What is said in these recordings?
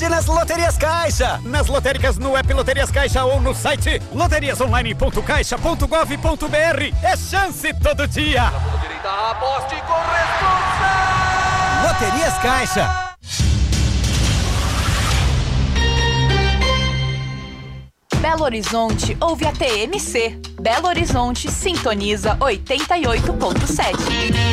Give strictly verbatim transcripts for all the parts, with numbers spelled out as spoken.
nas Loterias Caixa, nas lotéricas no app Loterias Caixa ou no site loterias online ponto caixa ponto gov ponto br. É chance todo dia. Direita, aposte com responsa. Loterias Caixa. Belo Horizonte ouve a T M C. Belo Horizonte sintoniza oitenta e oito ponto sete.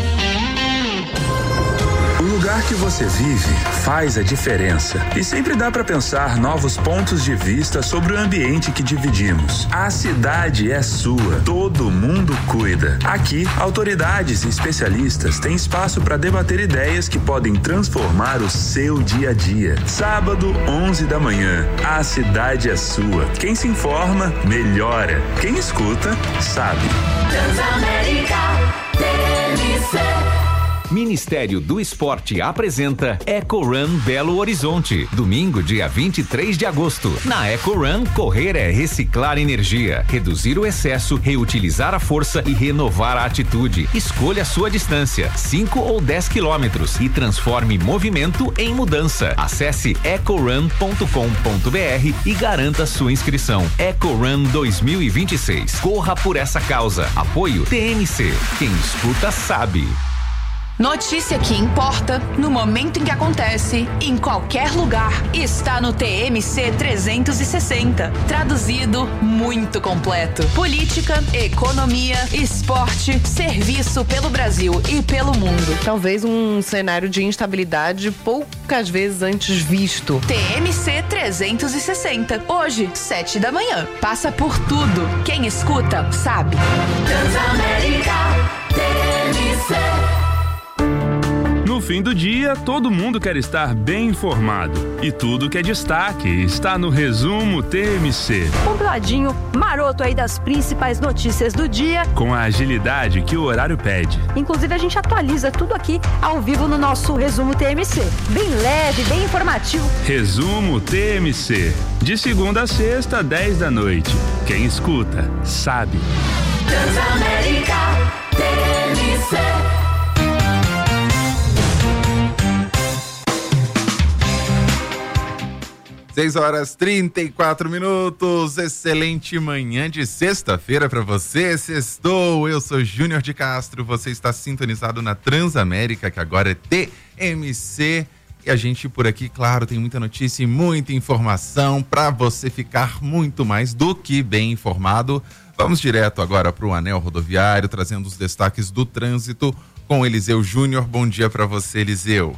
O lugar que você vive faz a diferença e sempre dá para pensar novos pontos de vista sobre o ambiente que dividimos. A cidade é sua, todo mundo cuida. Aqui, autoridades e especialistas têm espaço para debater ideias que podem transformar o seu dia a dia. Sábado, onze da manhã, a cidade é sua. Quem se informa, melhora. Quem escuta, sabe. Transamérica T M C. Ministério do Esporte apresenta Eco Run Belo Horizonte, domingo, dia vinte e três de agosto. Na Eco Run, correr é reciclar energia, reduzir o excesso, reutilizar a força e renovar a atitude. Escolha a sua distância, cinco ou dez quilômetros, e transforme movimento em mudança. Acesse eco run ponto com ponto br e garanta sua inscrição. Eco Run dois mil e vinte e seis. Corra por essa causa. Apoio T M C. Quem escuta sabe. Notícia que importa, no momento em que acontece, em qualquer lugar, está no T M C trezentos e sessenta. Traduzido, muito completo. Política, economia, esporte, serviço pelo Brasil e pelo mundo. Talvez um cenário de instabilidade poucas vezes antes visto. T M C trezentos e sessenta. Hoje, sete da manhã. Passa por tudo. Quem escuta, sabe. Transamérica T M C. No fim do dia, todo mundo quer estar bem informado. E tudo que é destaque está no Resumo T M C. Compladinho, maroto aí das principais notícias do dia. Com a agilidade que o horário pede. Inclusive, a gente atualiza tudo aqui ao vivo no nosso Resumo T M C. Bem leve, bem informativo. Resumo T M C. De segunda a sexta, dez da noite. Quem escuta, sabe. Transamérica T M C. seis horas e trinta e quatro minutos, excelente manhã de sexta-feira para você, sextou, eu sou Júnior de Castro, você está sintonizado na Transamérica, que agora é T M C, e a gente por aqui, claro, tem muita notícia e muita informação para você ficar muito mais do que bem informado. Vamos direto agora para o Anel Rodoviário, trazendo os destaques do trânsito com Eliseu Júnior. Bom dia para você, Eliseu.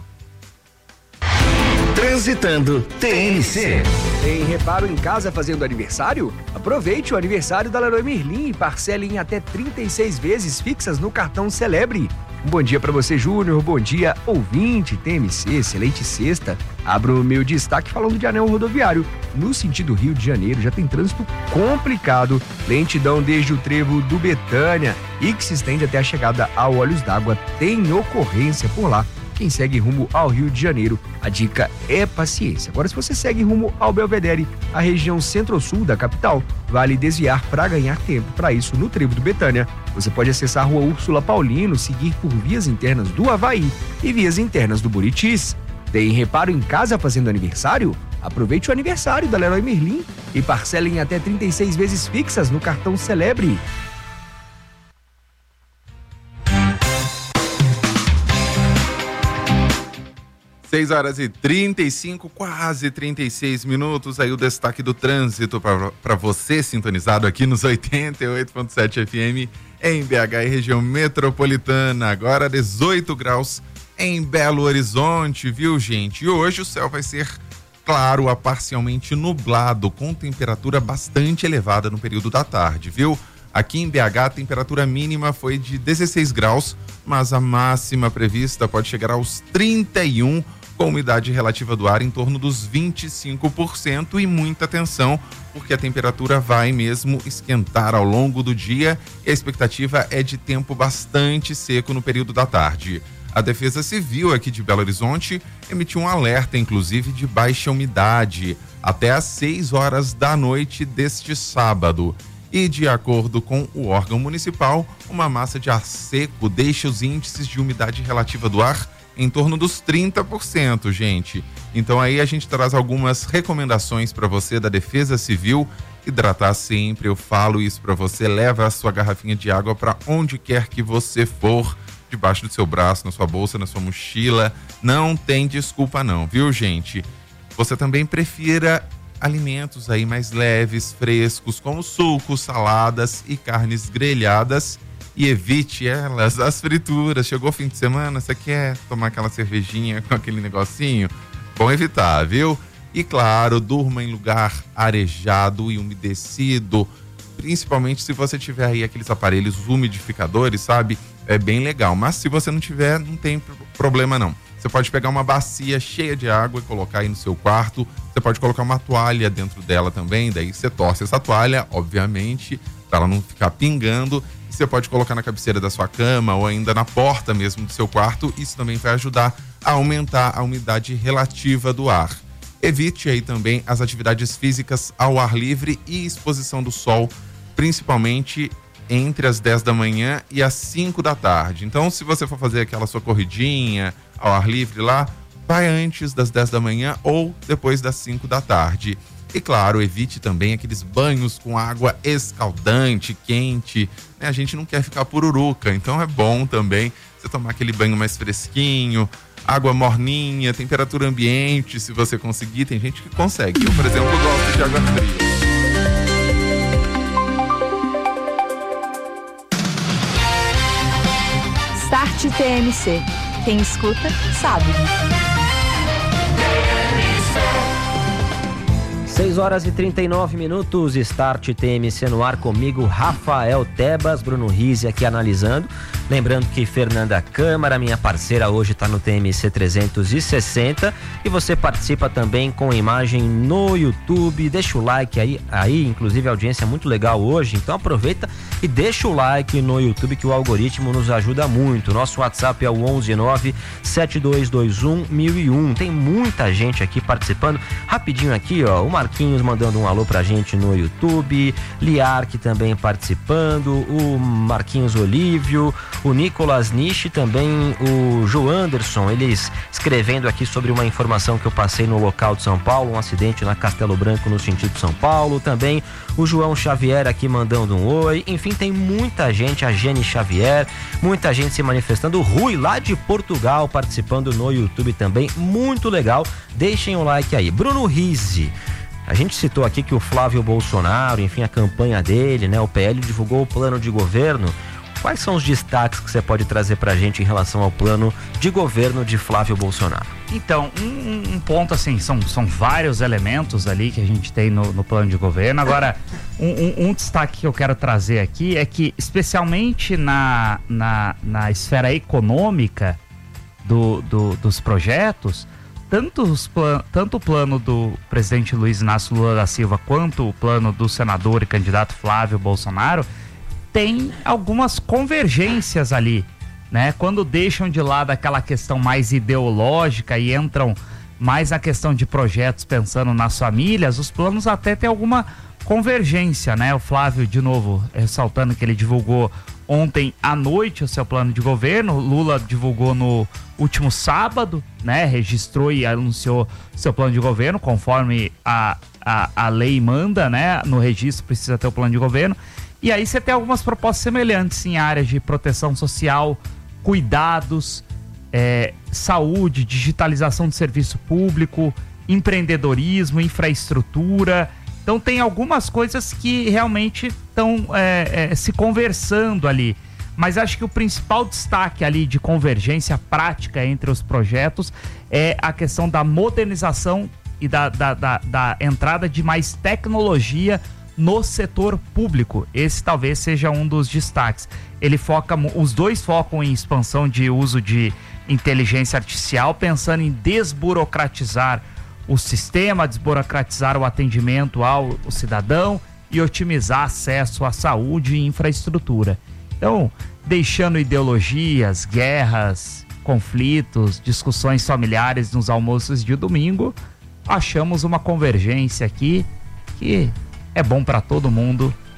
Transitando T M C. Tem reparo em casa fazendo aniversário? Aproveite o aniversário da Leroy Merlin e parcele em até trinta e seis vezes fixas no cartão Celebre. Um bom dia para você, Júnior. Bom dia, ouvinte T M C. Excelente sexta. Abro o meu destaque falando de Anel Rodoviário. No sentido Rio de Janeiro já tem trânsito complicado. Lentidão desde o trevo do Betânia e que se estende até a chegada ao Olhos d'Água. Tem ocorrência por lá. Quem segue rumo ao Rio de Janeiro, a dica é paciência. Agora, se você segue rumo ao Belvedere, a região centro-sul da capital, vale desviar para ganhar tempo. Para isso, no trevo do Betânia, você pode acessar a Rua Úrsula Paulino, seguir por vias internas do Havaí e vias internas do Buritis. Tem reparo em casa fazendo aniversário? Aproveite o aniversário da Leroy Merlin e parcele em até trinta e seis vezes fixas no cartão Celebre. seis horas e trinta e cinco, quase trinta e seis minutos, aí o destaque do trânsito para você sintonizado aqui nos oitenta e oito ponto sete F M em B H e região metropolitana, agora dezoito graus em Belo Horizonte, viu, gente? E hoje o céu vai ser claro a parcialmente nublado, com temperatura bastante elevada no período da tarde, viu? Aqui em B H a temperatura mínima foi de dezesseis graus, mas a máxima prevista pode chegar aos trinta e um, com umidade relativa do ar em torno dos vinte e cinco por cento, e muita atenção, porque a temperatura vai mesmo esquentar ao longo do dia e a expectativa é de tempo bastante seco no período da tarde. A Defesa Civil aqui de Belo Horizonte emitiu um alerta, inclusive, de baixa umidade até às seis horas da noite deste sábado. E, de acordo com o órgão municipal, uma massa de ar seco deixa os índices de umidade relativa do ar em torno dos trinta por cento, gente. Então aí a gente traz algumas recomendações para você da Defesa Civil. Hidratar sempre, eu falo isso para você, leva a sua garrafinha de água para onde quer que você for, debaixo do seu braço, na sua bolsa, na sua mochila, não tem desculpa não, viu, gente? Você também prefira alimentos aí mais leves, frescos, como sucos, saladas e carnes grelhadas, e evite elas, as frituras. Chegou o fim de semana, você quer tomar aquela cervejinha com aquele negocinho? Bom evitar, viu? E claro, durma em lugar arejado e umedecido, principalmente se você tiver aí aqueles aparelhos umidificadores, sabe? É bem legal, mas se você não tiver, não tem problema não. Você pode pegar uma bacia cheia de água e colocar aí no seu quarto, você pode colocar uma toalha dentro dela também, daí você torce essa toalha, obviamente, para ela não ficar pingando, e você pode colocar na cabeceira da sua cama ou ainda na porta mesmo do seu quarto, isso também vai ajudar a aumentar a umidade relativa do ar. Evite aí também as atividades físicas ao ar livre e exposição do sol, principalmente entre as dez da manhã e as cinco da tarde. Então, se você for fazer aquela sua corridinha ao ar livre lá, vai antes das dez da manhã ou depois das cinco da tarde. E claro, evite também aqueles banhos com água escaldante, quente, né? A gente não quer ficar pururuca, então é bom também você tomar aquele banho mais fresquinho, água morninha, temperatura ambiente, se você conseguir. Tem gente que consegue. Eu, por exemplo, gosto de água fria. Start T M C. Quem escuta, sabe. seis horas e trinta e nove minutos, Start T M C no ar, comigo, Rafael Tebas, Bruno Rizzi aqui analisando. Lembrando que Fernanda Câmara, minha parceira, hoje está no T M C trezentos e sessenta, e você participa também com imagem no YouTube. Deixa o like aí, aí, inclusive a audiência é muito legal hoje, então aproveita e deixa o like no YouTube que o algoritmo nos ajuda muito. Nosso WhatsApp é o onze nove sete dois dois um mil e um. Tem muita gente aqui participando. Rapidinho aqui, ó, o Marquinhos mandando um alô pra gente no YouTube, Liarque também participando, o Marquinhos Olívio, o Nicolas Nishi, também o João Anderson, eles escrevendo aqui sobre uma informação que eu passei no local de São Paulo, um acidente na Castelo Branco no sentido São Paulo. Também o João Xavier aqui mandando um oi. Enfim, tem muita gente, a Jenny Xavier, muita gente se manifestando. O Rui lá de Portugal participando no YouTube também, muito legal. Deixem o like aí. Bruno Rizzi, a gente citou aqui que o Flávio Bolsonaro, enfim, a campanha dele, né, o P L divulgou o plano de governo. Quais são os destaques que você pode trazer pra gente em relação ao plano de governo de Flávio Bolsonaro? Então, um, um ponto assim, são, são vários elementos ali que a gente tem no, no plano de governo. Agora, um, um, um destaque que eu quero trazer aqui é que, especialmente na, na, na esfera econômica do, do, dos projetos, tanto, os plan, tanto o plano do presidente Luiz Inácio Lula da Silva quanto o plano do senador e candidato Flávio Bolsonaro tem algumas convergências ali, né? Quando deixam de lado aquela questão mais ideológica e entram mais na questão de projetos pensando nas famílias, os planos até têm alguma convergência, né? O Flávio, de novo, ressaltando que ele divulgou ontem à noite o seu plano de governo, Lula divulgou no último sábado, né? Registrou e anunciou seu plano de governo, conforme a, a, a lei manda, né? No registro precisa ter o plano de governo. E aí você tem algumas propostas semelhantes em áreas de proteção social, cuidados, é, saúde, digitalização do serviço público, empreendedorismo, infraestrutura. Então tem algumas coisas que realmente estão é, é, se conversando ali. Mas acho que o principal destaque ali de convergência prática entre os projetos é a questão da modernização e da, da, da, da entrada de mais tecnologia no setor público. Esse talvez seja um dos destaques. Ele foca, os dois focam em expansão de uso de inteligência artificial, pensando em desburocratizar o sistema, desburocratizar o atendimento ao cidadão e otimizar acesso à saúde e infraestrutura. Então, deixando ideologias, guerras, conflitos, discussões familiares nos almoços de domingo, achamos uma convergência aqui que é bom para todo mundo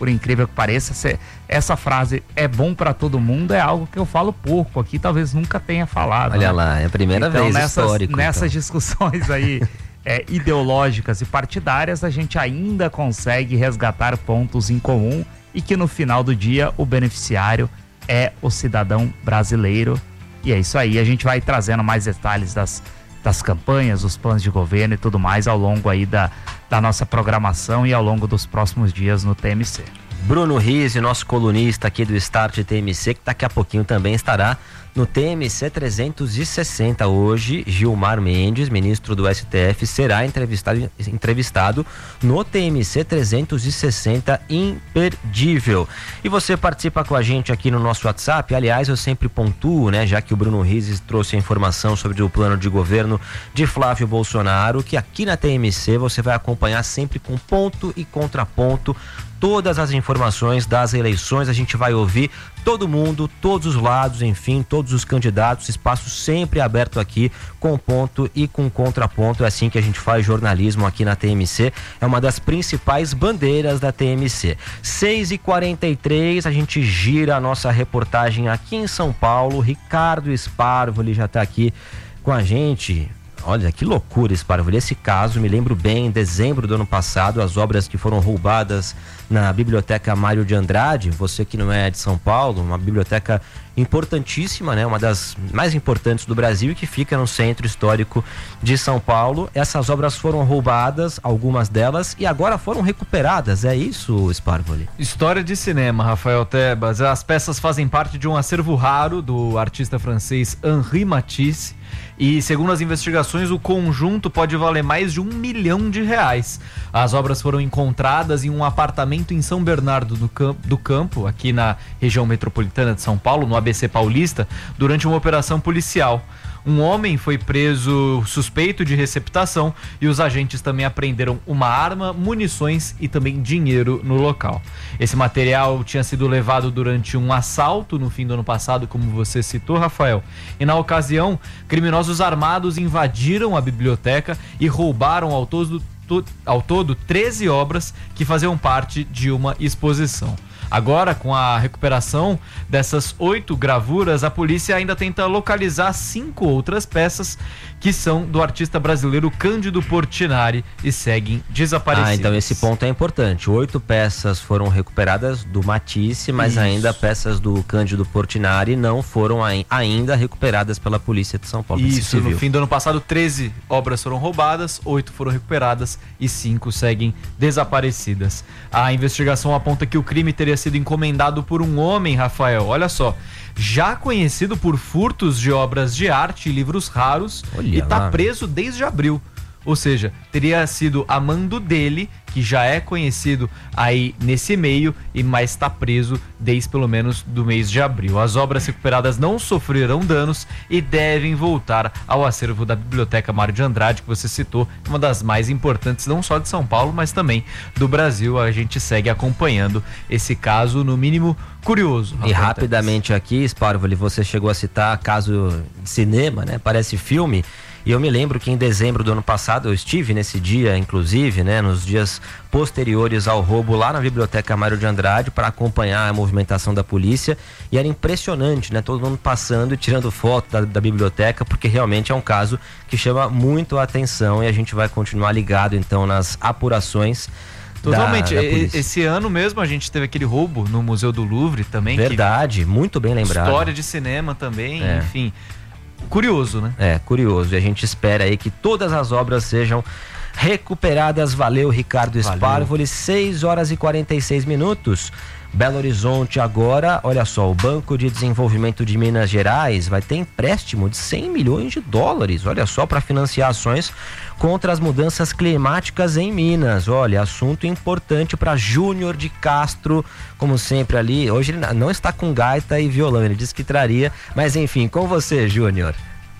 por incrível que pareça, cê, essa frase é bom para todo mundo é algo que eu falo pouco aqui, talvez nunca tenha falado. Olha né? lá, é a primeira então, vez nessas, histórico. Nessas então. discussões aí é, ideológicas e partidárias, a gente ainda consegue resgatar pontos em comum e que no final do dia o beneficiário é o cidadão brasileiro. E é isso aí, a gente vai trazendo mais detalhes das, das campanhas, dos planos de governo e tudo mais ao longo aí da, da nossa programação e ao longo dos próximos dias no T M C. Bruno Rizzi, nosso colunista aqui do Start T M C, que daqui a pouquinho também estará no T M C trezentos e sessenta. Hoje, Gilmar Mendes, ministro do S T F, será entrevistado, entrevistado no T M C trezentos e sessenta, imperdível. E você participa com a gente aqui no nosso WhatsApp. Aliás, eu sempre pontuo, né, já que o Bruno Rizzi trouxe a informação sobre o plano de governo de Flávio Bolsonaro, que aqui na T M C você vai acompanhar sempre com ponto e contraponto todas as informações das eleições. A gente vai ouvir todo mundo, todos os lados, enfim, todos os candidatos, espaço sempre aberto aqui, com ponto e com contraponto. É assim que a gente faz jornalismo aqui na T M C, é uma das principais bandeiras da T M C. seis e quarenta e três, a gente gira a nossa reportagem aqui em São Paulo. Ricardo Sparvoli já está aqui com a gente. Olha, que loucura, Sparvoli. Esse caso, me lembro bem, em dezembro do ano passado, as obras que foram roubadas na Biblioteca Mário de Andrade. Você que não é de São Paulo, uma biblioteca importantíssima, né? Uma das mais importantes do Brasil e que fica no centro histórico de São Paulo. Essas obras foram roubadas, algumas delas, e agora foram recuperadas. É isso, Sparvoli? História de cinema, Rafael Tebas. As peças fazem parte de um acervo raro do artista francês Henri Matisse. E segundo as investigações, o conjunto pode valer mais de um milhão de reais. As obras foram encontradas em um apartamento em São Bernardo do Campo, do Campo, aqui na região metropolitana de São Paulo, no A B C Paulista, durante uma operação policial. Um homem foi preso suspeito de receptação e os agentes também apreenderam uma arma, munições e também dinheiro no local. Esse material tinha sido levado durante um assalto no fim do ano passado, como você citou, Rafael. E na ocasião, criminosos armados invadiram a biblioteca e roubaram ao todo, ao todo treze obras que faziam parte de uma exposição. Agora, com a recuperação dessas oito gravuras, a polícia ainda tenta localizar cinco outras peças que são do artista brasileiro Cândido Portinari e seguem desaparecidas. Ah, então esse ponto é importante. Oito peças foram recuperadas do Matisse, mas Isso. ainda peças do Cândido Portinari não foram ainda recuperadas pela Polícia de São Paulo. Isso, no fim do ano passado, treze obras foram roubadas, oito foram recuperadas e cinco seguem desaparecidas. A investigação aponta que o crime teria sido encomendado por um homem, Rafael, olha só, já conhecido por furtos de obras de arte e livros raros. Olha e está preso desde abril. Ou seja, teria sido a mando dele, que já é conhecido aí nesse meio, e mas está preso desde pelo menos do mês de abril. As obras recuperadas não sofrerão danos e devem voltar ao acervo da Biblioteca Mário de Andrade, que você citou, uma das mais importantes não só de São Paulo, mas também do Brasil. A gente segue acompanhando esse caso, no mínimo curioso. E rapidamente aqui, Sparvoli, você chegou a citar caso de cinema, né? Parece filme. E eu me lembro que em dezembro do ano passado eu estive nesse dia, inclusive, né, nos dias posteriores ao roubo lá na Biblioteca Mário de Andrade para acompanhar a movimentação da polícia, e era impressionante, né, todo mundo passando e tirando foto da, da biblioteca, porque realmente é um caso que chama muito a atenção e a gente vai continuar ligado então nas apurações. Totalmente. Da, da Esse ano mesmo a gente teve aquele roubo no Museu do Louvre também. Verdade, que... muito bem lembrado. História de cinema também, é. enfim... Curioso, né? É, curioso. E a gente espera aí que todas as obras sejam recuperadas. Valeu, Ricardo Sparvoli. seis horas e quarenta e seis minutos. Belo Horizonte agora, olha só, o Banco de Desenvolvimento de Minas Gerais vai ter empréstimo de cem milhões de dólares, olha só, para financiar ações contra as mudanças climáticas em Minas. Olha, assunto importante para Júnior de Castro, como sempre ali. Hoje ele não está com gaita e violão, ele disse que traria, mas enfim, com você, Júnior.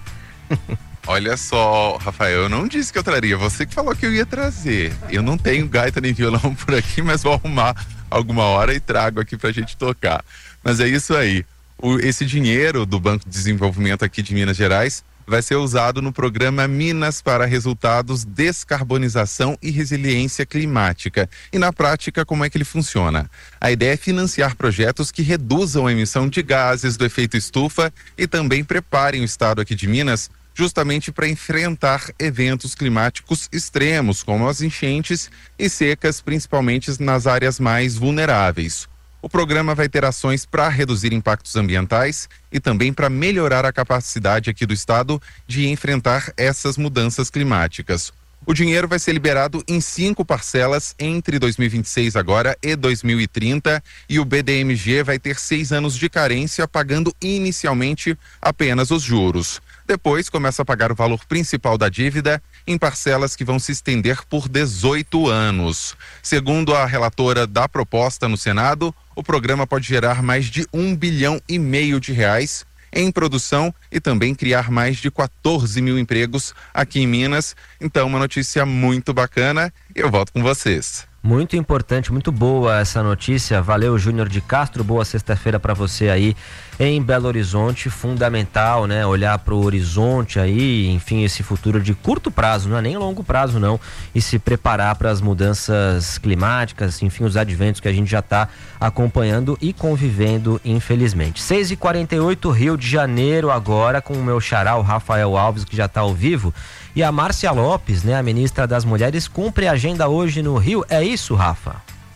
Olha só, Rafael, eu não disse que eu traria, você que falou que eu ia trazer. Eu não tenho gaita nem violão por aqui, mas vou arrumar alguma hora e trago aqui pra gente tocar. Mas é isso aí. O, esse dinheiro do Banco de Desenvolvimento aqui de Minas Gerais vai ser usado no programa Minas para Resultados, Descarbonização e Resiliência Climática. E na prática, como é que ele funciona? A ideia é financiar projetos que reduzam a emissão de gases do efeito estufa e também preparem o estado aqui de Minas justamente para enfrentar eventos climáticos extremos, como as enchentes e secas, principalmente nas áreas mais vulneráveis. O programa vai ter ações para reduzir impactos ambientais e também para melhorar a capacidade aqui do estado de enfrentar essas mudanças climáticas. O dinheiro vai ser liberado em cinco parcelas entre dois mil e vinte e seis agora e dois mil e trinta, e o B D M G vai ter seis anos de carência, pagando inicialmente apenas os juros. Depois começa a pagar o valor principal da dívida em parcelas que vão se estender por dezoito anos. Segundo a relatora da proposta no Senado, o programa pode gerar mais de um bilhão e meio de reais em produção e também criar mais de quatorze mil empregos aqui em Minas. Então, uma notícia muito bacana. Eu volto com vocês. Muito importante, muito boa essa notícia. Valeu, Júnior de Castro. Boa sexta-feira para você aí em Belo Horizonte. Fundamental, né? Olhar para o horizonte aí, enfim, esse futuro de curto prazo, não é nem longo prazo, não. E se preparar para as mudanças climáticas, enfim, os adventos que a gente já está acompanhando e convivendo, infelizmente. seis e quarenta e oito, Rio de Janeiro, agora com o meu xará, o Rafael Alves, que já está ao vivo. E a Márcia Lopes, né, a ministra das Mulheres, cumpre a agenda hoje no Rio. É isso, Rafa?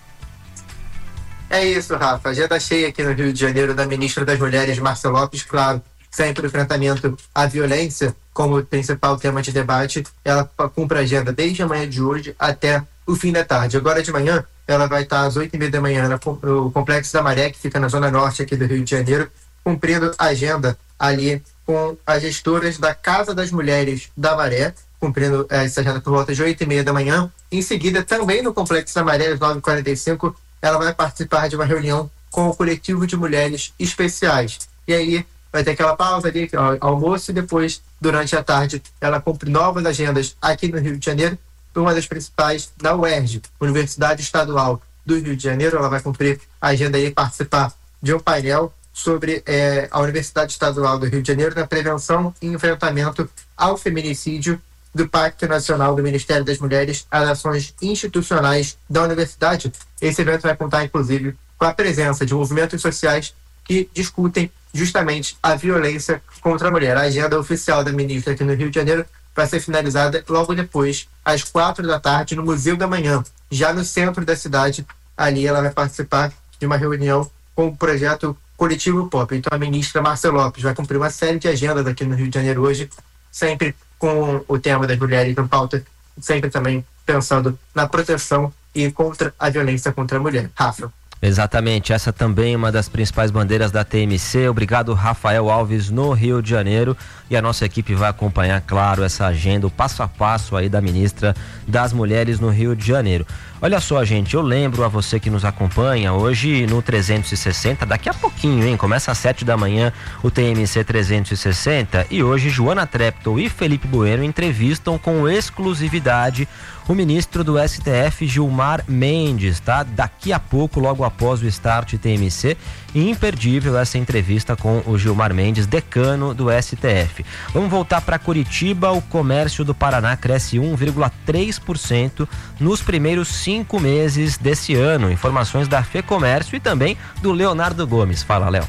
É isso, Rafa. Agenda cheia aqui no Rio de Janeiro da ministra das Mulheres, Márcia Lopes. Claro, sempre o enfrentamento à violência como principal tema de debate. Ela cumpre a agenda desde a manhã de hoje até o fim da tarde. Agora de manhã, ela vai estar às oito e meia da manhã no Complexo da Maré, que fica na zona norte aqui do Rio de Janeiro, cumprindo a agenda ali com as gestoras da Casa das Mulheres da Maré, cumprindo essa agenda por volta de oito e meia da manhã. Em seguida, também no Complexo da Maré, às nove e quarenta e cinco, ela vai participar de uma reunião com o coletivo de mulheres especiais. E aí vai ter aquela pausa ali, almoço, e depois, durante a tarde, ela cumpre novas agendas aqui no Rio de Janeiro, uma das principais da U E R J, Universidade Estadual do Rio de Janeiro. Ela vai cumprir a agenda e participar de um painel sobre eh, a Universidade Estadual do Rio de Janeiro na prevenção e enfrentamento ao feminicídio, do Pacto Nacional do Ministério das Mulheres às ações institucionais da universidade. Esse evento vai contar, inclusive, com a presença de movimentos sociais que discutem justamente a violência contra a mulher. A agenda oficial da ministra aqui no Rio de Janeiro vai ser finalizada logo depois, às quatro da tarde, no Museu da Manhã, já no centro da cidade. Ali ela vai participar de uma reunião com o projeto Coletivo Pop. Então a ministra Márcia Lopes vai cumprir uma série de agendas aqui no Rio de Janeiro hoje, sempre com o tema das mulheres em pauta, sempre também pensando na proteção e contra a violência contra a mulher. Rafa. Exatamente, essa também é uma das principais bandeiras da T M C. Obrigado, Rafael Alves, no Rio de Janeiro. E a nossa equipe vai acompanhar, claro, essa agenda, o passo a passo aí da ministra das Mulheres no Rio de Janeiro. Olha só, gente, eu lembro a você que nos acompanha hoje no trezentos e sessenta, daqui a pouquinho, hein? Começa às sete da manhã o T M C trezentos e sessenta, e hoje Joana Treptow e Felipe Bueno entrevistam com exclusividade o ministro do S T F, Gilmar Mendes, tá? Daqui a pouco, logo após o Start T M C, imperdível essa entrevista com o Gilmar Mendes, decano do S T F. Vamos voltar para Curitiba. O comércio do Paraná cresce um vírgula três por cento nos primeiros cinco meses desse ano. Informações da FEComércio e também do Leonardo Gomes. Fala, Léo.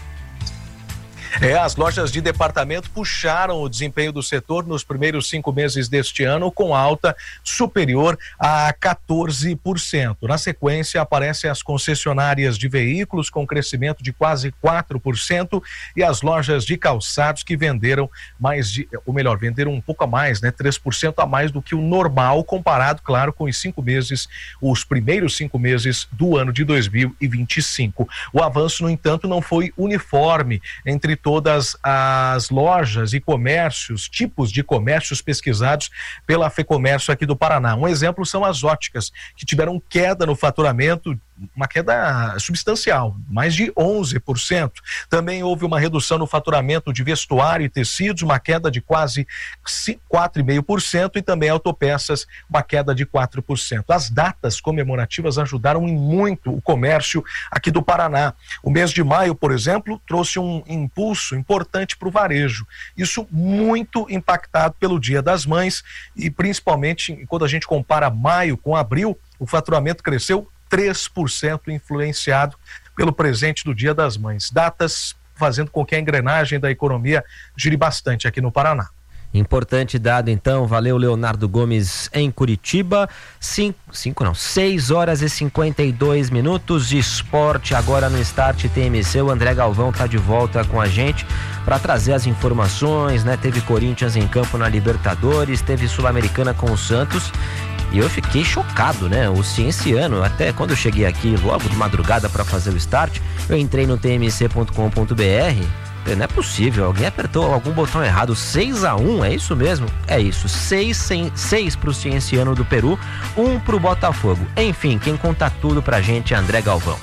É, as lojas de departamento puxaram o desempenho do setor nos primeiros cinco meses deste ano, com alta superior a quatorze por cento. Na sequência, aparecem as concessionárias de veículos, com crescimento de quase quatro por cento, e as lojas de calçados, que venderam mais de, ou melhor, venderam um pouco a mais, né? três por cento a mais do que o normal, comparado, claro, com os cinco meses, os primeiros cinco meses do ano de dois mil e vinte e cinco. O avanço, no entanto, não foi uniforme entre todas as lojas e comércios, tipos de comércios pesquisados pela FEComércio aqui do Paraná. Um exemplo são as óticas, que tiveram queda no faturamento uma queda substancial, mais de onze por cento. Também houve uma redução no faturamento de vestuário e tecidos, uma queda de quase quatro vírgula cinco por cento, e também autopeças, uma queda de quatro por cento. As datas comemorativas ajudaram em muito o comércio aqui do Paraná. O mês de maio, por exemplo, trouxe um impulso importante para o varejo. Isso muito impactado pelo Dia das Mães, e principalmente quando a gente compara maio com abril, o faturamento cresceu três por cento, influenciado pelo presente do Dia das Mães. Datas fazendo com que a engrenagem da economia gire bastante aqui no Paraná. Importante dado então, valeu Leonardo Gomes em Curitiba. Cinco, cinco não, seis horas e cinquenta e dois minutos de esporte agora no Start T M C. O André Galvão tá de volta com a gente para trazer as informações, né? Teve Corinthians em campo na Libertadores, teve Sul-Americana com o Santos. E eu fiquei chocado, né? O Cienciano, até quando eu cheguei aqui logo de madrugada para fazer o start, eu entrei no t m c ponto com ponto b r. Não é possível, alguém apertou algum botão errado. seis a um, é isso mesmo? É isso, seis pro Cienciano do Peru, um pro Botafogo. Enfim, quem conta tudo pra gente é André Galvão.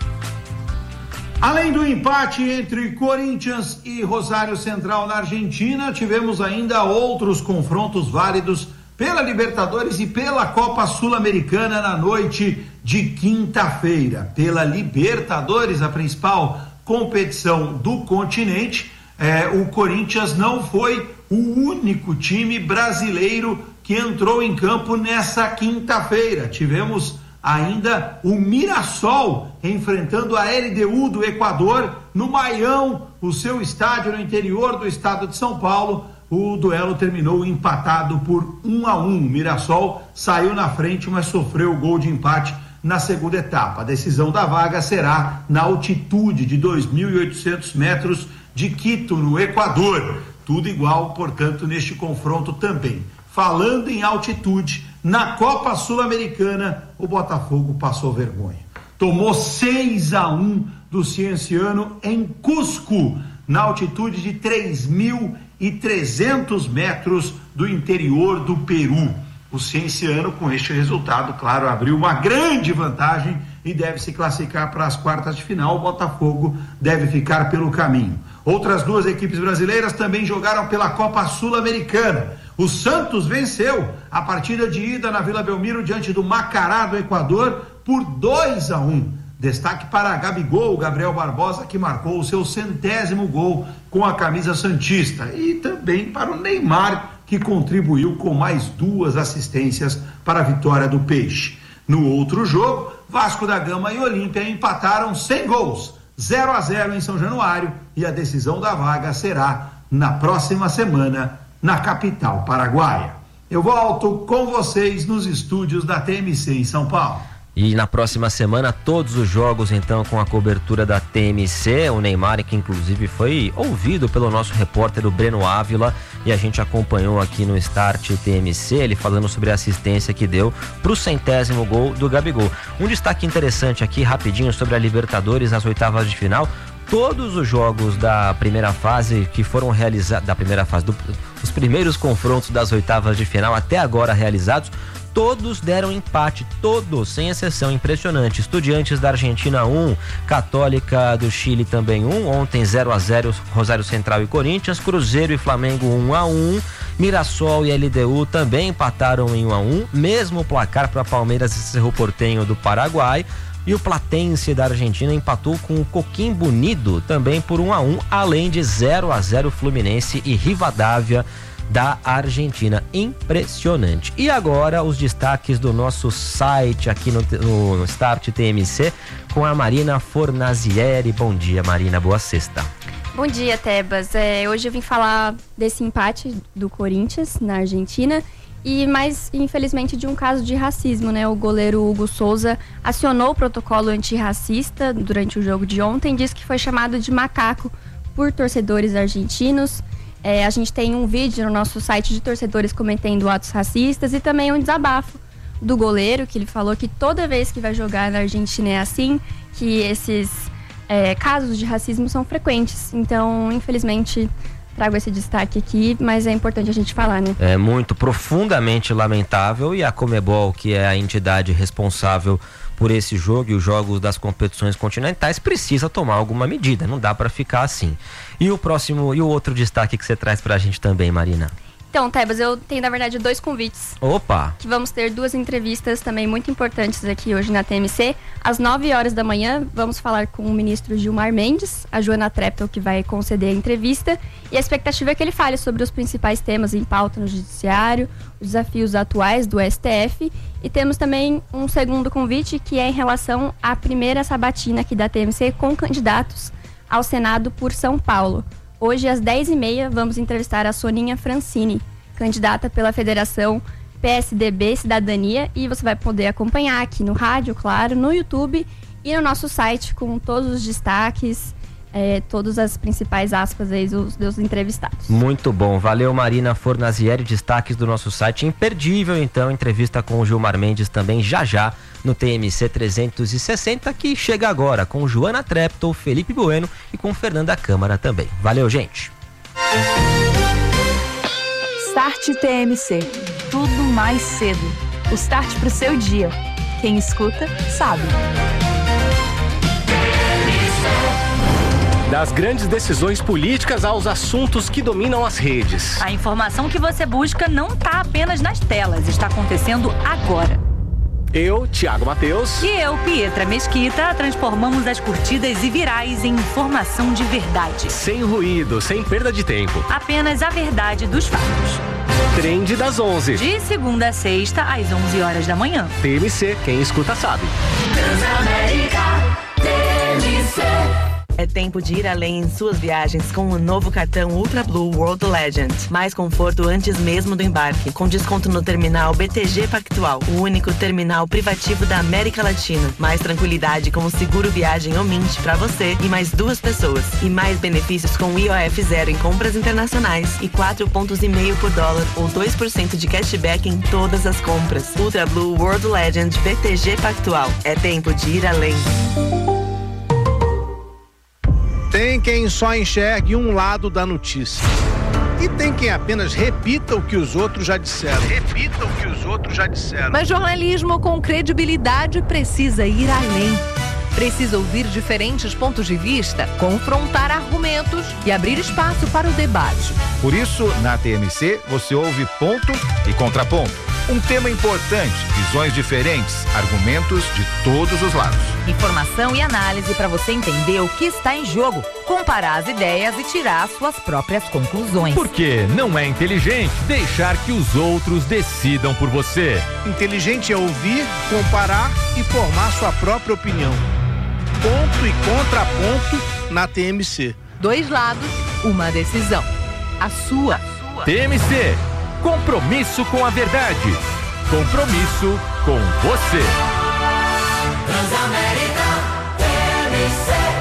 Além do empate entre Corinthians e Rosário Central na Argentina, tivemos ainda outros confrontos válidos pela Libertadores e pela Copa Sul-Americana na noite de quinta-feira. Pela Libertadores, a principal competição do continente, eh, o Corinthians não foi o único time brasileiro que entrou em campo nessa quinta-feira. Tivemos ainda o Mirassol enfrentando a L D U do Equador no Maião, o seu estádio no interior do estado de São Paulo. O duelo terminou empatado por um a um. O Mirassol saiu na frente, mas sofreu o gol de empate na segunda etapa. A decisão da vaga será na altitude de dois mil e oitocentos metros de Quito, no Equador. Tudo igual, portanto, neste confronto também. Falando em altitude, na Copa Sul-Americana, o Botafogo passou vergonha. Tomou seis a um do Cienciano em Cusco, na altitude de três mil e trezentos metros do interior do Peru. O Cienciano, com este resultado, claro, abriu uma grande vantagem e deve se classificar para as quartas de final. O Botafogo deve ficar pelo caminho. Outras duas equipes brasileiras também jogaram pela Copa Sul-Americana. O Santos venceu a partida de ida na Vila Belmiro diante do Macará do Equador por dois a um. Destaque para Gabigol, Gabriel Barbosa, que marcou o seu centésimo gol com a camisa santista. E também para o Neymar, que contribuiu com mais duas assistências para a vitória do Peixe. No outro jogo, Vasco da Gama e Olímpia empataram sem gols, zero a zero em São Januário, e a decisão da vaga será na próxima semana na capital paraguaia. Eu volto com vocês nos estúdios da T M C em São Paulo. E na próxima semana, todos os jogos, então, com a cobertura da T M C. O Neymar, que inclusive foi ouvido pelo nosso repórter, o Breno Ávila, e a gente acompanhou aqui no Start T M C, ele falando sobre a assistência que deu para o centésimo gol do Gabigol. Um destaque interessante aqui, rapidinho, sobre a Libertadores nas oitavas de final. Todos os jogos da primeira fase que foram realizados, da primeira fase, do, os primeiros confrontos das oitavas de final até agora realizados, todos deram empate, todos, sem exceção, impressionante. Estudiantes da Argentina um, Católica do Chile também um, ontem zero a zero Rosário Central e Corinthians, Cruzeiro e Flamengo um a um, Mirassol e L D U também empataram em um a um, mesmo placar para Palmeiras e Cerro Porteño do Paraguai. E o Platense da Argentina empatou com o Coquimbo Unido também por um a um, além de zero a zero Fluminense e Rivadavia da Argentina. Impressionante. E agora os destaques do nosso site aqui no, no, no Start T M C com a Marina Fornazieri. Bom dia, Marina, boa sexta. Bom dia, Tebas. É, hoje eu vim falar desse empate do Corinthians na Argentina e mais, infelizmente, de um caso de racismo, né? O goleiro Hugo Souza acionou o protocolo antirracista durante o jogo de ontem, disse que foi chamado de macaco por torcedores argentinos. É, a gente tem um vídeo no nosso site de torcedores cometendo atos racistas e também um desabafo do goleiro, que ele falou que toda vez que vai jogar na Argentina é assim, que esses é, casos de racismo são frequentes. Então, infelizmente, trago esse destaque aqui, mas é importante a gente falar, né? É muito profundamente lamentável, e a Conmebol, que é a entidade responsável por esse jogo e os jogos das competições continentais, precisa tomar alguma medida, não dá para ficar assim. E o próximo, e o outro destaque que você traz pra gente também, Marina? Então, Tebas, eu tenho, na verdade, dois convites. Opa! Que vamos ter duas entrevistas também muito importantes aqui hoje na T M C. Às nove horas da manhã, vamos falar com o ministro Gilmar Mendes, a Joana Treptow, que vai conceder a entrevista. E a expectativa é que ele fale sobre os principais temas em pauta no judiciário, os desafios atuais do S T F. E temos também um segundo convite, que é em relação à primeira sabatina aqui da T M C com candidatos ao Senado por São Paulo. Hoje, às dez e meia, vamos entrevistar a Soninha Francini, candidata pela Federação P S D B Cidadania, e você vai poder acompanhar aqui no rádio, claro, no YouTube e no nosso site com todos os destaques, é, todas as principais aspas aí dos, dos entrevistados. Muito bom, valeu Marina Fornazieri, destaques do nosso site, imperdível então, entrevista com o Gilmar Mendes também já já no T M C trezentos e sessenta, que chega agora com Joana Treptow, Felipe Bueno e com Fernanda Câmara também. Valeu, gente! Start T M C. Tudo mais cedo. O start pro seu dia. Quem escuta, sabe. Das grandes decisões políticas aos assuntos que dominam as redes. A informação que você busca não está apenas nas telas, está acontecendo agora. Eu, Thiago Mateus. E eu, Pietra Mesquita, transformamos as curtidas e virais em informação de verdade. Sem ruído, sem perda de tempo. Apenas a verdade dos fatos. Trend das onze. De segunda a sexta, às onze horas da manhã. T M C, quem escuta sabe. Transamérica, T M C. É tempo de ir além em suas viagens com o novo cartão Ultra Blue World Legend. Mais conforto antes mesmo do embarque. Com desconto no terminal B T G Pactual, o único terminal privativo da América Latina. Mais tranquilidade com o seguro viagem Omint para você e mais duas pessoas. E mais benefícios com I O F zero em compras internacionais e quatro pontos e meio por dólar ou dois por cento de cashback em todas as compras. Ultra Blue World Legend B T G Pactual. É tempo de ir além. Tem quem só enxergue um lado da notícia. E tem quem apenas repita o que os outros já disseram. Repita o que os outros já disseram. Mas jornalismo com credibilidade precisa ir além. Precisa ouvir diferentes pontos de vista, confrontar argumentos e abrir espaço para o debate. Por isso, na T M C, você ouve ponto e contraponto. Um tema importante, visões diferentes, argumentos de todos os lados. Informação e análise para você entender o que está em jogo, comparar as ideias e tirar suas próprias conclusões. Porque não é inteligente deixar que os outros decidam por você. Inteligente é ouvir, comparar e formar sua própria opinião. Ponto e contraponto na T M C. Dois lados, uma decisão. A sua. A sua. T M C. Compromisso com a verdade. Compromisso com você. Transamérica, T M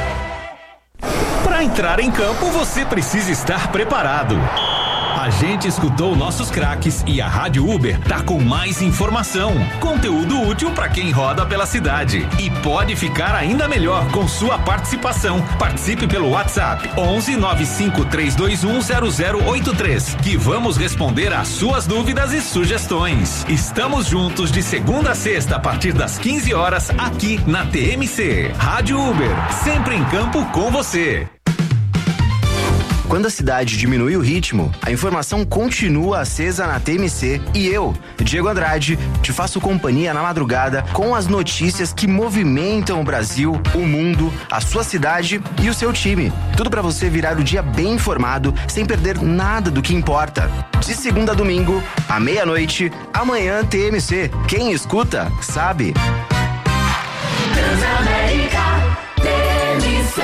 C. Para entrar em campo, você precisa estar preparado. A gente escutou nossos craques e a Rádio Uber tá com mais informação, conteúdo útil para quem roda pela cidade. E pode ficar ainda melhor com sua participação. Participe pelo WhatsApp onze nove cinco três dois um zero zero oito três, que vamos responder às suas dúvidas e sugestões. Estamos juntos de segunda a sexta a partir das quinze horas aqui na T M C. Rádio Uber, sempre em campo com você. Quando a cidade diminui o ritmo, a informação continua acesa na T M C e eu, Diego Andrade, te faço companhia na madrugada com as notícias que movimentam o Brasil, o mundo, a sua cidade e o seu time. Tudo para você virar o dia bem informado, sem perder nada do que importa. De segunda a domingo, à meia-noite, amanhã T M C. Quem escuta, sabe. Transamérica, T M C.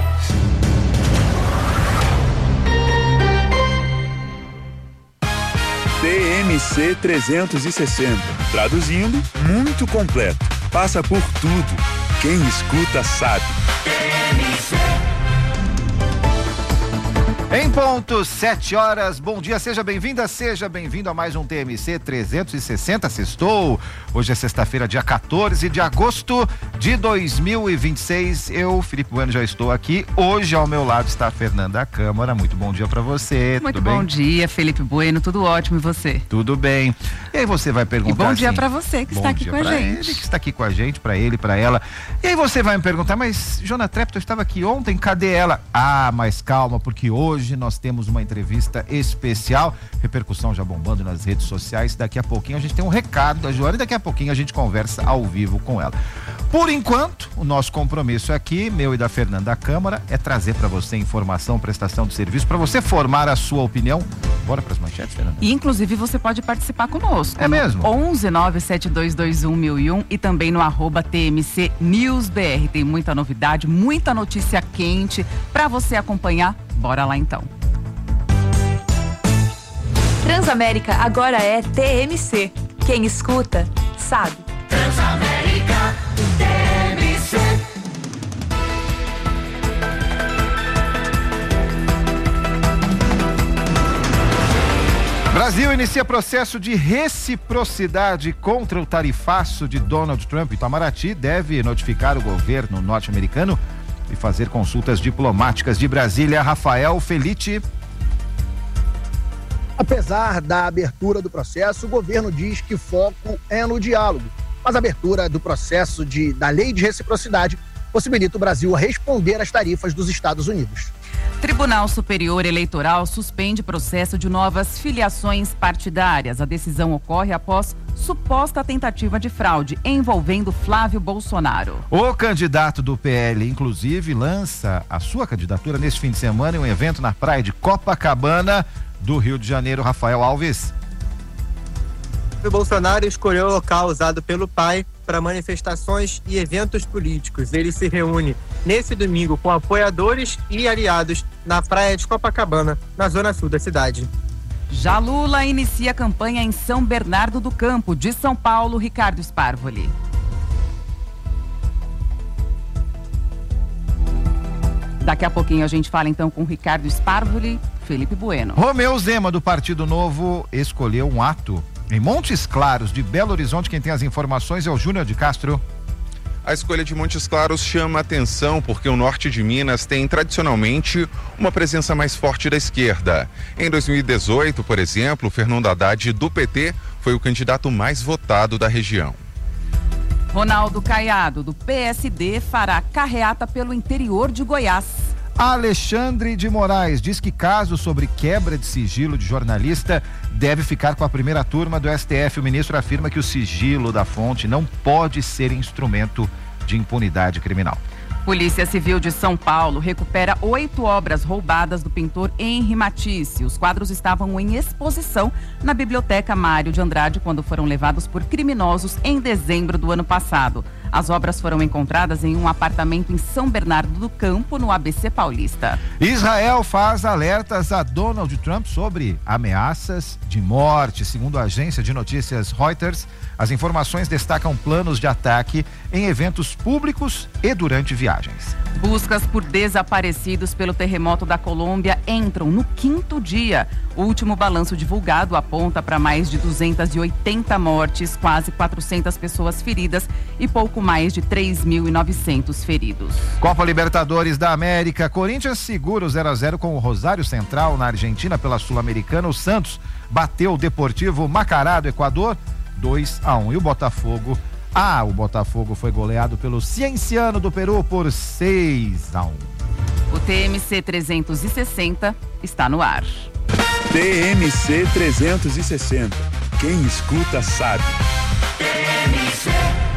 T M C trezentos e sessenta. Traduzindo, muito completo. Passa por tudo. Quem escuta sabe. Em ponto, sete horas, bom dia, seja bem-vinda, seja bem-vindo a mais um T M C trezentos e sessenta, sextou. Hoje é sexta-feira, dia quatorze de agosto de dois mil e vinte e seis. Eu, Felipe Bueno, já estou aqui. Hoje ao meu lado está a Fernanda Câmara. Muito bom dia para você. Muito tudo bom bem? dia, Felipe Bueno, tudo ótimo, e você? Tudo bem. E aí você vai perguntar E bom dia assim, para você que está aqui com a gente. Ele que está aqui com a gente, para ele, para ela. E aí você vai me perguntar, mas Jona Trepton estava aqui ontem, cadê ela? Ah, mas calma, porque hoje Hoje nós temos uma entrevista especial, repercussão já bombando nas redes sociais. Daqui a pouquinho a gente tem um recado da Joana e daqui a pouquinho a gente conversa ao vivo com ela. Por enquanto, o nosso compromisso aqui, meu e da Fernanda Câmara, é trazer para você informação, prestação de serviço, para você formar a sua opinião. Bora para as manchetes, Fernanda? E inclusive você pode participar conosco. É mesmo? onze nove sete dois dois um mil e um e também no arroba T M C News B R. Tem muita novidade, muita notícia quente para você acompanhar. Bora lá então. Transamérica agora é T M C. Quem escuta, sabe. Transamérica T M C. Brasil inicia processo de reciprocidade contra o tarifaço de Donald Trump. Itamaraty deve notificar o governo norte-americano e fazer consultas diplomáticas. De Brasília, Rafael Felite. Apesar da abertura do processo, o governo diz que foco é no diálogo. Mas a abertura do processo de, da lei de reciprocidade possibilita o Brasil responder às tarifas dos Estados Unidos. Tribunal Superior Eleitoral suspende processo de novas filiações partidárias. A decisão ocorre após suposta tentativa de fraude envolvendo Flávio Bolsonaro. O candidato do P L, inclusive, lança a sua candidatura neste fim de semana em um evento na praia de Copacabana, do Rio de Janeiro. Rafael Alves. O Bolsonaro escolheu o local usado pelo pai para manifestações e eventos políticos. Ele se reúne nesse domingo com apoiadores e aliados na praia de Copacabana, na zona sul da cidade. Já Lula inicia campanha em São Bernardo do Campo, de São Paulo, Ricardo Sparvoli. Daqui a pouquinho a gente fala então com Ricardo Sparvoli, Felipe Bueno. Romeu Zema, do Partido Novo, escolheu um ato em Montes Claros, de Belo Horizonte. Quem tem as informações é o Júnior de Castro. A escolha de Montes Claros chama atenção porque o norte de Minas tem tradicionalmente uma presença mais forte da esquerda. Em dois mil e dezoito, por exemplo, Fernando Haddad, do P T, foi o candidato mais votado da região. Ronaldo Caiado, do P S D, fará carreata pelo interior de Goiás. Alexandre de Moraes diz que caso sobre quebra de sigilo de jornalista deve ficar com a primeira turma do S T F. O ministro afirma que o sigilo da fonte não pode ser instrumento de impunidade criminal. Polícia Civil de São Paulo recupera oito obras roubadas do pintor Henri Matisse. Os quadros estavam em exposição na Biblioteca Mário de Andrade quando foram levados por criminosos em dezembro do ano passado. As obras foram encontradas em um apartamento em São Bernardo do Campo, no A B C Paulista. Israel faz alertas a Donald Trump sobre ameaças de morte. Segundo a agência de notícias Reuters, as informações destacam planos de ataque em eventos públicos e durante viagens. Buscas por desaparecidos pelo terremoto da Colômbia entram no quinto dia. O último balanço divulgado aponta para mais de duzentas e oitenta mortes, quase quatrocentas pessoas feridas e pouco mais de três mil e novecentos feridos. Copa Libertadores da América, Corinthians segura o zero a zero com o Rosário Central na Argentina pela Sul-Americana. O Santos bateu o Deportivo Macará do Equador dois a um. E o Botafogo, ah, o Botafogo foi goleado pelo Cienciano do Peru por seis a um. O T M C trezentos e sessenta está no ar. T M C trezentos e sessenta. Quem escuta sabe. T M C.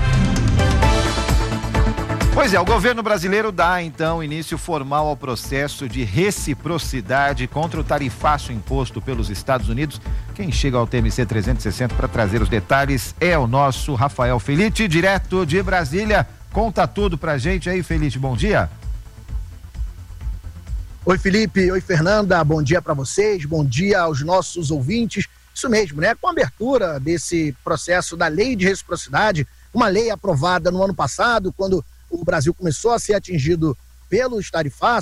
Pois é, o governo brasileiro dá então início formal ao processo de reciprocidade contra o tarifaço imposto pelos Estados Unidos. Quem chega ao T M C trezentos e sessenta para trazer os detalhes é o nosso Rafael Felite, direto de Brasília. Conta tudo pra gente aí, Felite, bom dia. Oi, Felipe, oi, Fernanda, bom dia para vocês, bom dia aos nossos ouvintes. Isso mesmo, né? Com a abertura desse processo da lei de reciprocidade, uma lei aprovada no ano passado, quando o Brasil começou a ser atingido pelos tarifaços,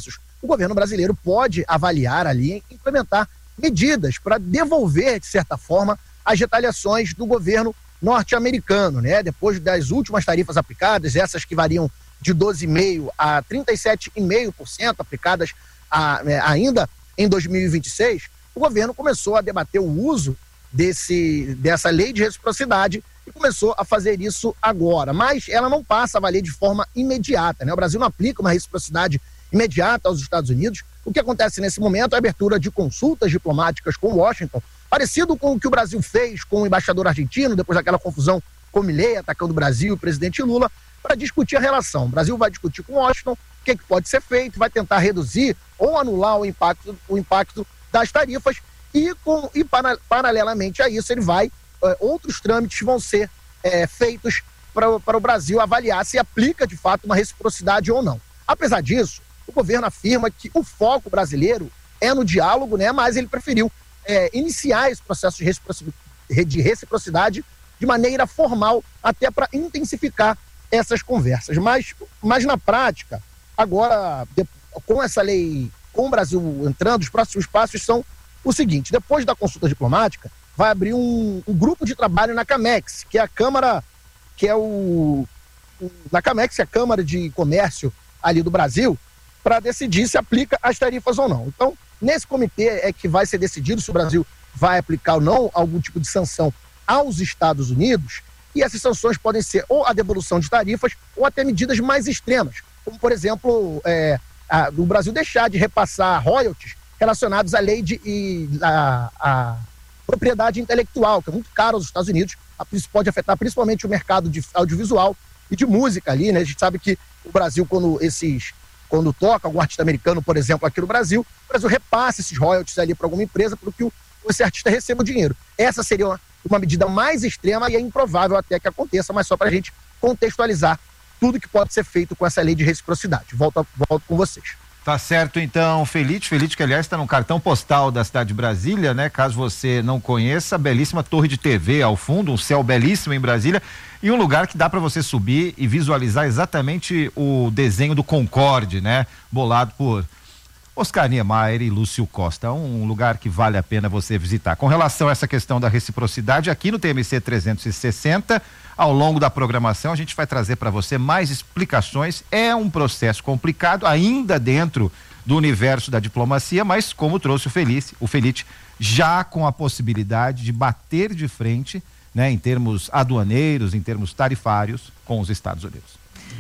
o governo brasileiro pode avaliar ali e implementar medidas para devolver, de certa forma, as retaliações do governo norte-americano, né? Depois das últimas tarifas aplicadas, essas que variam de doze vírgula cinco por cento a trinta e sete vírgula cinco por cento aplicadas a, né, ainda em dois mil e vinte e seis, o governo começou a debater o uso desse, dessa lei de reciprocidade e começou a fazer isso agora. Mas ela não passa a valer de forma imediata, né? O Brasil não aplica uma reciprocidade imediata aos Estados Unidos. O que acontece nesse momento é a abertura de consultas diplomáticas com Washington, parecido com o que o Brasil fez com o embaixador argentino, depois daquela confusão com Milei atacando o Brasil e o presidente Lula, para discutir a relação. O Brasil vai discutir com Washington o que, que pode ser feito, vai tentar reduzir ou anular o impacto, o impacto das tarifas e, com, e para, paralelamente a isso, ele vai, eh, outros trâmites vão ser eh, feitos para o Brasil avaliar se aplica de fato uma reciprocidade ou não. Apesar disso, o governo afirma que o foco brasileiro é no diálogo, né, mas ele preferiu é, iniciar esse processo de reciprocidade, de reciprocidade de maneira formal, até para intensificar essas conversas. Mas, mas na prática, agora, de, com essa lei, com o Brasil entrando, os próximos passos são o seguinte: depois da consulta diplomática, vai abrir um, um grupo de trabalho na CAMEX, que é a Câmara, que é o, o na CAMEX, que é a Câmara de Comércio ali do Brasil, para decidir se aplica as tarifas ou não. Então, nesse comitê é que vai ser decidido se o Brasil vai aplicar ou não algum tipo de sanção aos Estados Unidos, e essas sanções podem ser ou a devolução de tarifas ou até medidas mais extremas, como, por exemplo, é, a, do Brasil deixar de repassar royalties relacionados à lei de e, a, a propriedade intelectual, que é muito caro aos Estados Unidos. Isso pode afetar principalmente o mercado de audiovisual e de música ali, né? A gente sabe que o Brasil, quando esses quando toca algum artista americano, por exemplo, aqui no Brasil, o Brasil repassa esses royalties ali para alguma empresa para que o, esse artista receba o dinheiro. Essa seria uma, uma medida mais extrema e é improvável até que aconteça, mas só para a gente contextualizar tudo que pode ser feito com essa lei de reciprocidade. Volto, volto com vocês. Tá certo, então, Felite, Felite que aliás está no cartão postal da cidade de Brasília, né? Caso você não conheça, a belíssima torre de T V ao fundo, um céu belíssimo em Brasília e um lugar que dá para você subir e visualizar exatamente o desenho do Concorde, né? Bolado por Oscar Niemeyer e Lúcio Costa, um lugar que vale a pena você visitar. Com relação a essa questão da reciprocidade, aqui no T M C trezentos e sessenta, ao longo da programação, a gente vai trazer para você mais explicações. É um processo complicado, ainda dentro do universo da diplomacia, mas como trouxe o Felice, o Felite, já com a possibilidade de bater de frente, né, em termos aduaneiros, em termos tarifários, com os Estados Unidos.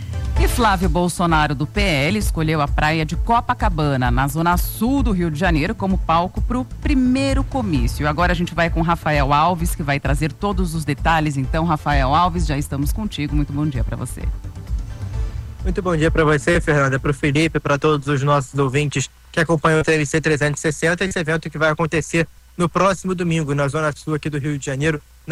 E Flávio Bolsonaro, do P L, escolheu a praia de Copacabana, na zona sul do Rio de Janeiro, como palco para o primeiro comício. Agora a gente vai com Rafael Alves, que vai trazer todos os detalhes. Então, Rafael Alves, já estamos contigo. Muito bom dia para você. Muito bom dia para você, Fernanda, para o Felipe, para todos os nossos ouvintes que acompanham o T M C trezentos e sessenta, esse evento que vai acontecer no próximo domingo, na zona sul aqui do Rio de Janeiro,